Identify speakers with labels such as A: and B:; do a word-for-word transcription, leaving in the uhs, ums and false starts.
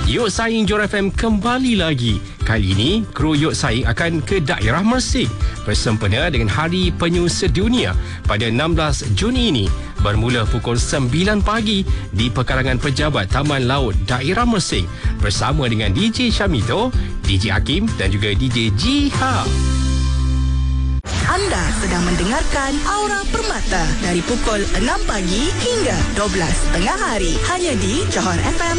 A: Yok Saing Johor F M kembali lagi. Kali ini, kru Yok Saing akan ke daerah Mersing bersempena dengan Hari Penyu Sedunia pada enam belas Juni ini. Bermula pukul sembilan pagi di pekarangan pejabat Taman Laut Daerah Mersing bersama dengan D J Syamito, D J Hakim dan juga D J Jiha.
B: Anda sedang mendengarkan Aura Permata dari pukul enam pagi hingga dua belas tengah hari hanya di Johor F M